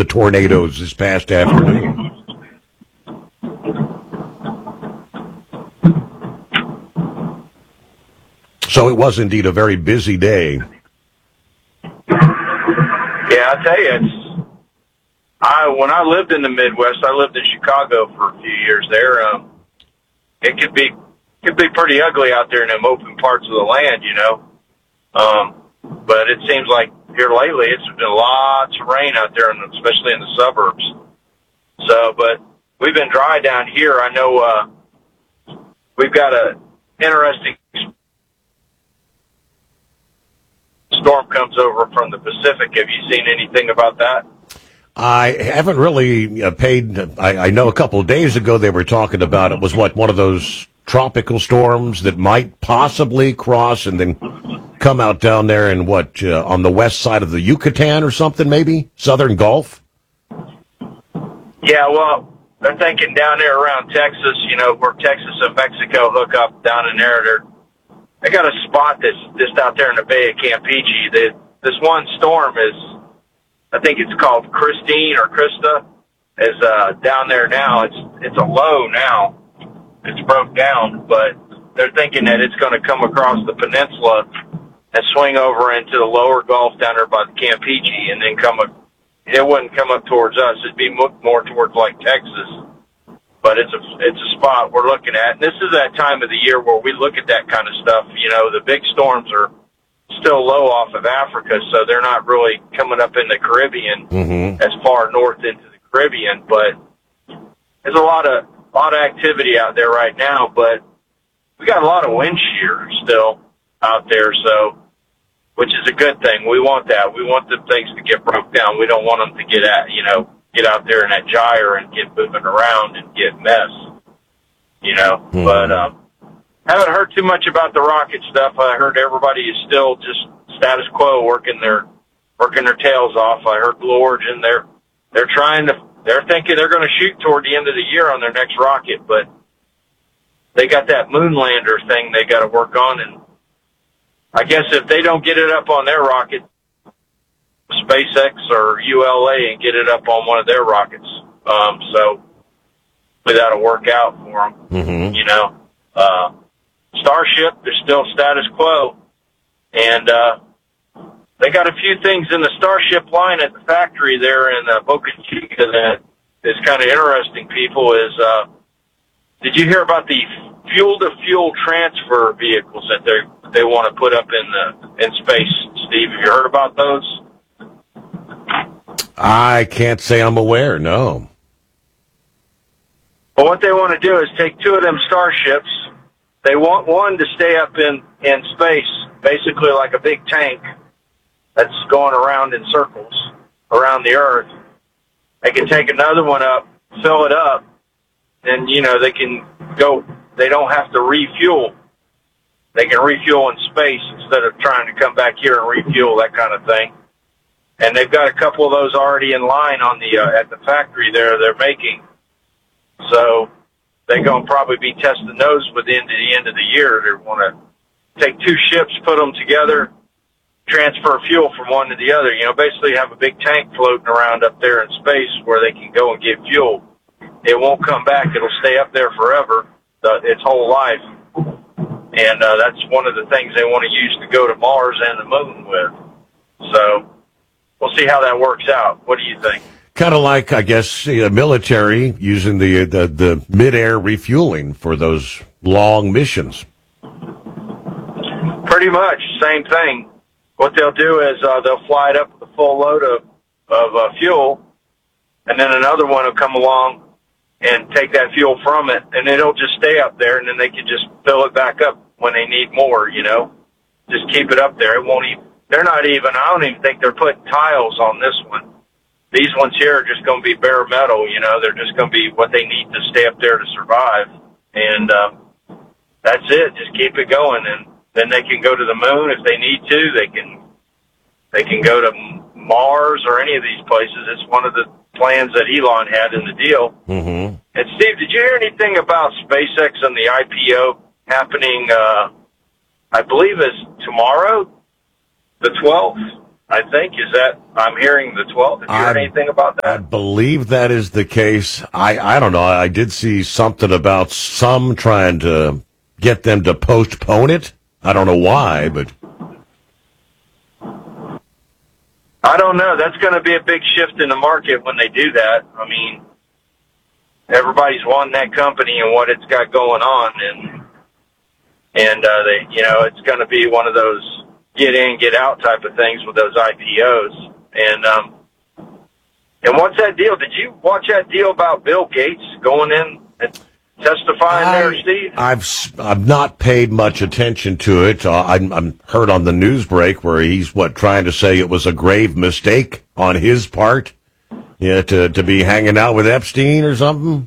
the tornadoes this past afternoon. So it was indeed a very busy day. Yeah, I tell you, when I lived in the Midwest, I lived in Chicago for a few years there. It could be pretty ugly out there in them open parts of the land, you know. But it seems like here lately it's been lots of rain out there, especially in the suburbs. So, but we've been dry down here. I know we've got a interesting storm comes over from the Pacific. Have you seen anything about that? I haven't really paid. I know a couple of days ago they were talking about it was one of those tropical storms that might possibly cross and then come out down there and on the west side of the Yucatan or something, maybe Southern Gulf. Yeah, well, they're thinking down there around Texas, you know, where Texas and Mexico hook up down in there. They got a spot that's just out there in the Bay of Campeche. This one storm is, I think it's called Christine or Krista, is down there now. It's a low now. It's broke down, but they're thinking that it's going to come across the peninsula and swing over into the lower Gulf down there by the Campeche, and then it wouldn't come up towards us. It'd be more towards like Texas. But it's a spot we're looking at. And this is that time of the year where we look at that kind of stuff. You know, the big storms are still low off of Africa, so they're not really coming up in the Caribbean as far north into the Caribbean. But there's a lot of activity out there right now. But we got a lot of wind shear still out there, so which is a good thing. We want that. We want the things to get broke down. We don't want them to get out there in that gyre and get moving around and get mess, you know. But haven't heard too much about the rocket stuff. I heard everybody is still just status quo, working their tails off. I heard Blue Origin, they're thinking they're going to shoot toward the end of the year on their next rocket, but they got that Moonlander thing they got to work on, and I guess if they don't get it up on their rocket, SpaceX or ULA, and get it up on one of their rockets. So that'll work out for them. You know, Starship is still status quo, and they got a few things in the Starship line at the factory there in Boca Chica that is kind of interesting. People did you hear about the fuel-to-fuel transfer vehicles that they want to put up in space? Steve, have you heard about those? I can't say I'm aware, no. Well, what they want to do is take two of them Starships. They want one to stay up in space, basically like a big tank that's going around in circles around the Earth. They can take another one up, fill it up, and, you know, they can go. They don't have to refuel. They can refuel in space instead of trying to come back here and refuel, that kind of thing. And they've got a couple of those already in line on at the factory there they're making. So they're going to probably be testing those within the end of the year. They want to take two ships, put them together, transfer fuel from one to the other. You know, basically have a big tank floating around up there in space where they can go and get fuel. It won't come back. It'll stay up there forever, its whole life. And that's one of the things they want to use to go to Mars and the moon with. So we'll see how that works out. What do you think? Kind of like, I guess, military using the mid-air refueling for those long missions. Pretty much, same thing. What they'll do is they'll fly it up with a full load of fuel, and then another one will come along and take that fuel from it, and it'll just stay up there, and then they can just fill it back up when they need more, you know. Just keep it up there. It won't even, I don't even think they're putting tiles on this one. These ones here are just going to be bare metal, you know. They're just going to be what they need to stay up there to survive. And that's it. Just keep it going. And then they can go to the moon if they need to. They can go to Mars or any of these places. It's one of the plans that Elon had in the deal. Mm-hmm. And Steve, did you hear anything about SpaceX and the IPO happening, I believe it's tomorrow, the 12th? I think. Is that, I'm hearing the 12th. Have you heard anything about I that? believe that is the case. I don't know. I did see something about some trying to get them to postpone it. I don't know why, but I don't know. That's going to be a big shift in the market when they do that. I mean, everybody's wanting that company and what it's got going on, and they, you know, it's going to be one of those get in, get out type of things with those IPOs. And what's that deal? Did you watch that deal about Bill Gates going in and testifying there, Steve? I've not paid much attention to it. I'm heard on the news break where he's trying to say it was a grave mistake on his part, to be hanging out with Epstein or something.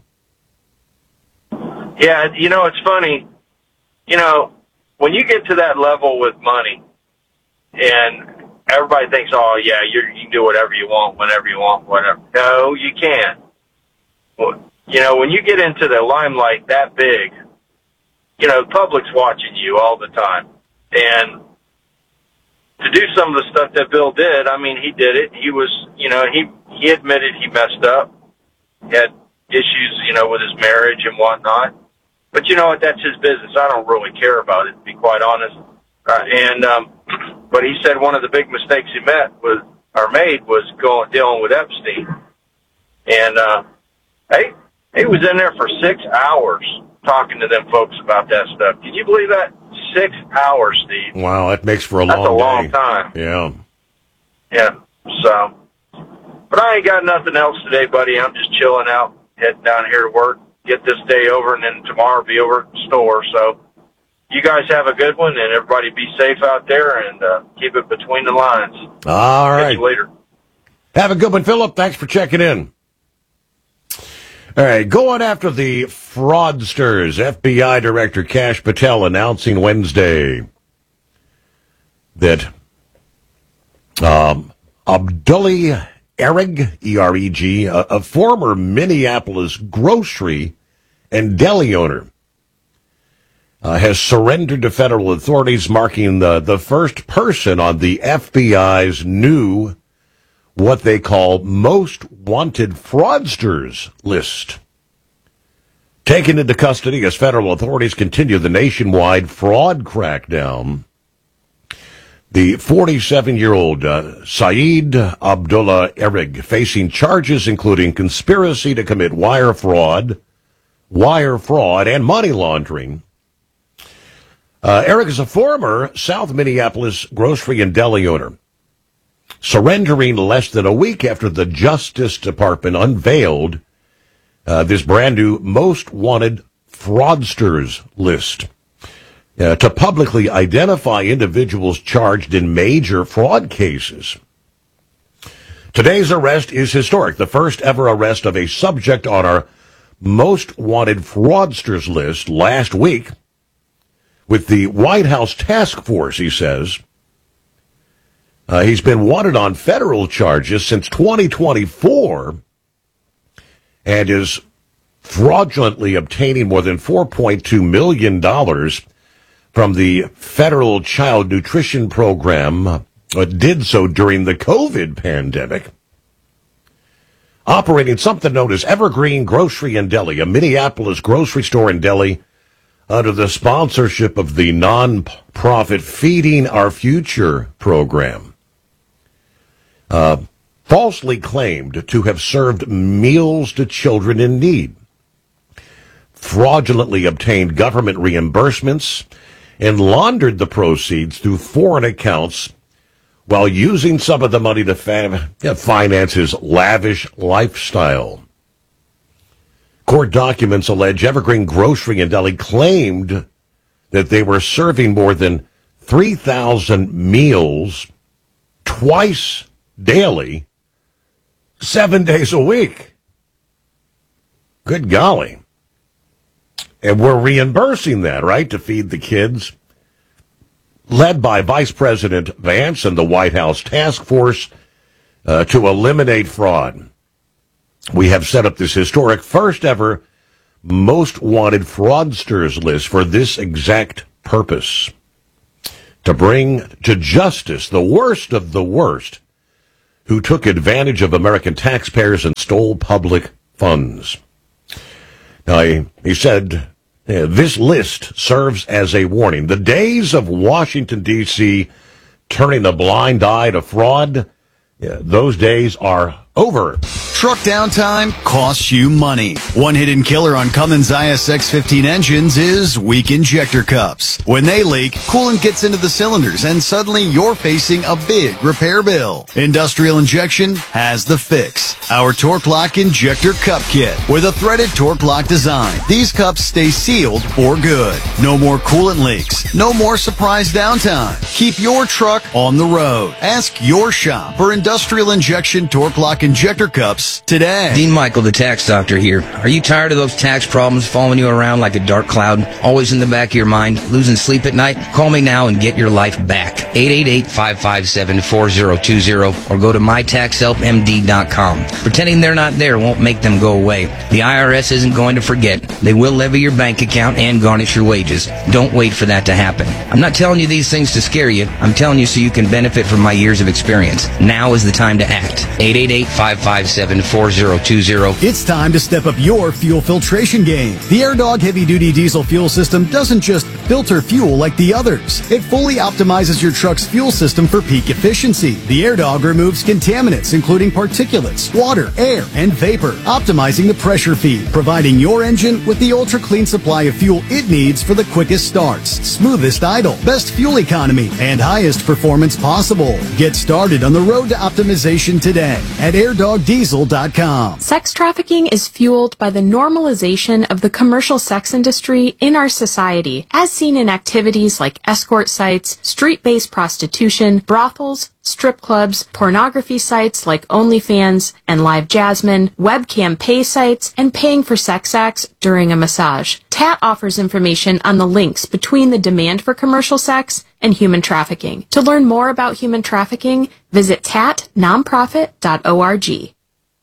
Yeah, you know, it's funny. You know, when you get to that level with money, and everybody thinks, oh, yeah, you can do whatever you want, whenever you want, whatever. No, you can't. Well, you know, when you get into the limelight that big, you know, the public's watching you all the time. And to do some of the stuff that Bill did, I mean, he did it. He was, you know, he admitted he messed up. He had issues, you know, with his marriage and whatnot. But you know what? That's his business. I don't really care about it, to be quite honest. But he said one of the big mistakes he made was dealing with Epstein. And he was in there for 6 hours talking to them folks about that stuff. Can you believe that? 6 hours, Steve. Wow, that makes for That's a long day. time. Yeah. Yeah. So, but I ain't got nothing else today, buddy. I'm just chilling out, heading down here to work, get this day over, and then tomorrow be over at the store. So, you guys have a good one, and everybody be safe out there, and keep it between the lines. All right. Catch you later. Have a good one, Philip. Thanks for checking in. All right, going after the fraudsters. FBI Director Kash Patel announcing Wednesday that Abdullah Ereg, E-R-E-G, a former Minneapolis grocery and deli owner, has surrendered to federal authorities, marking the first person on the FBI's new, what they call, most wanted fraudsters list. Taken into custody as federal authorities continue the nationwide fraud crackdown, the 47-year-old Saeed Abdullah Ereg facing charges including conspiracy to commit wire fraud, and money laundering. Ereg is a former South Minneapolis grocery and deli owner, surrendering less than a week after the Justice Department unveiled this brand new most wanted fraudsters list to publicly identify individuals charged in major fraud cases. Today's arrest is historic, the first ever arrest of a subject on our most wanted fraudsters list last week with the White House task force, he says. He's been wanted on federal charges since 2024 and is fraudulently obtaining more than $4.2 million from the Federal Child Nutrition Program. Did so during the COVID pandemic. Operating something known as Evergreen Grocery and Deli, a Minneapolis grocery store and deli under the sponsorship of the nonprofit Feeding Our Future program. Falsely claimed to have served meals to children in need, fraudulently obtained government reimbursements, and laundered the proceeds through foreign accounts while using some of the money to finance his lavish lifestyle. Court documents allege Evergreen Grocery and Deli claimed that they were serving more than 3,000 meals twice daily, 7 days a week. Good golly. And we're reimbursing that, right, to feed the kids. Led by Vice President Vance and the White House task force to eliminate fraud. We have set up this historic first ever most wanted fraudsters list for this exact purpose. to bring to justice the worst of the worst who took advantage of American taxpayers and stole public funds. Now, he said, this list serves as a warning. The days of Washington, D.C. turning a blind eye to fraud, those days are over. Truck downtime costs you money. One hidden killer on Cummins ISX-15 engines is weak injector cups. When they leak, coolant gets into the cylinders and suddenly you're facing a big repair bill. Industrial Injection has the fix. Our Torque Lock Injector Cup Kit with a threaded Torque Lock design. These cups stay sealed for good. No more coolant leaks. No more surprise downtime. Keep your truck on the road. Ask your shop for Industrial Injection Torque Lock Injector Cups today. Dean Michael, the tax doctor here. Are you tired of those tax problems following you around like a dark cloud, always in the back of your mind, losing sleep at night? Call me now and get your life back. 888-557-4020 or go to mytaxhelpmd.com. Pretending they're not there won't make them go away. The IRS isn't going to forget. They will levy your bank account and garnish your wages. Don't wait for that to happen. I'm not telling you these things to scare you. I'm telling you so you can benefit from my years of experience. Now is the time to act. 888-557-4020. It's time to step up your fuel filtration game. The AirDog heavy-duty diesel fuel system doesn't just filter fuel like the others. It fully optimizes your truck's fuel system for peak efficiency. The AirDog removes contaminants, including particulates, water, air, and vapor, optimizing the pressure feed, providing your engine with the ultra-clean supply of fuel it needs for the quickest starts, smoothest idle, best fuel economy, and highest performance possible. Get started on the road to optimization today at airdogdiesel.com. Sex trafficking is fueled by the normalization of the commercial sex industry in our society, as seen in activities like escort sites, street-based prostitution, brothels, strip clubs, pornography sites like OnlyFans and Live Jasmine, webcam pay sites, and paying for sex acts during a massage. TAT offers information on the links between the demand for commercial sex and human trafficking. To learn more about human trafficking, visit tatnonprofit.org.